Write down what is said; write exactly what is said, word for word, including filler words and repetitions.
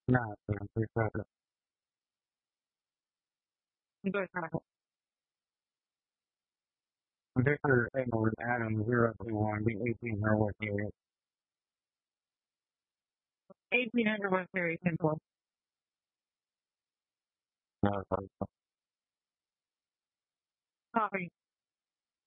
Nah, so I'm pretty proud of I'm just trying to Victor Edward Adam zero two one B eighteen or what period. Eighteen under what period simple. No, sorry. Copy.